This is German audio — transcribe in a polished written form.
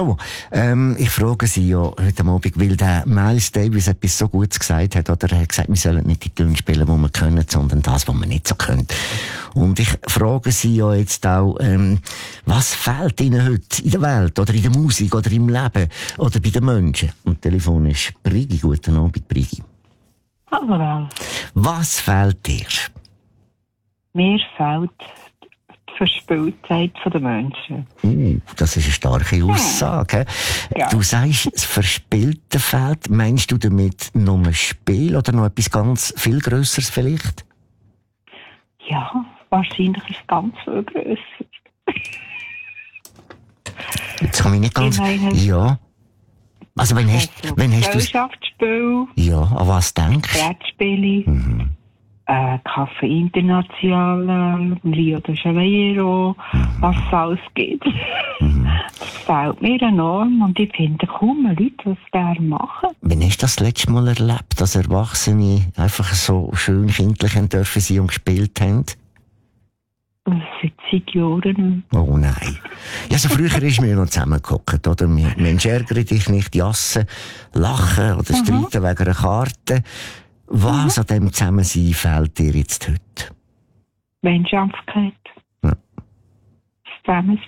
So, ich frage Sie ja heute Abend, weil der Miles Davis etwas so Gutes gesagt hat, oder er hat gesagt, wir sollen nicht die Töne spielen, die wir können, sondern das, was wir nicht so können. Und ich frage Sie ja jetzt auch, was fehlt Ihnen heute in der Welt, oder in der Musik, oder im Leben, oder bei den Menschen? Und Telefon ist Brigi. Guten Abend, Brigi. Hallo. Was fehlt dir? Mir fehlt die Verspieltheit der Menschen. Das ist eine starke Aussage. Ja. Du sagst, das Verspielte fehlt. Meinst du damit nur ein Spiel oder noch etwas ganz viel Grösseres vielleicht? Ja, wahrscheinlich ist es ganz viel grösser. Jetzt kann ich nicht ganz... Ich meine, ja. Also wenn hast du... Gesellschaftsspiel, Ja, an was denkst du? Brettspiele, Café International, Rio de Janeiro, was es alles gibt. Das fehlt mir enorm und ich finde kaum Leute, was da machen. Wann hast du das letzte Mal erlebt, dass Erwachsene einfach so schön kindlich dürfen sein und gespielt haben? Seit Jahren. Oh nein. Ja, so früher ist mir noch zusammengehockt, oder? Mensch, ärgere dich nicht, jassen, lachen oder streiten wegen einer Karte. Was an dem Zusammensein fehlt dir jetzt heute? Menschlichkeit. Ja. Das Zusammensein.